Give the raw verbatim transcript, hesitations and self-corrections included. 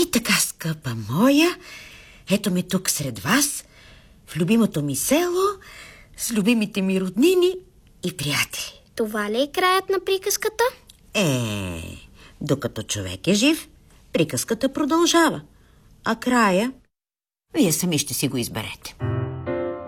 И така, скъпа моя, ето ме тук сред вас, в любимото ми село, с любимите ми роднини и приятели. Това ли е краят на приказката? Е, докато човек е жив, приказката продължава. А края, вие сами ще си го изберете.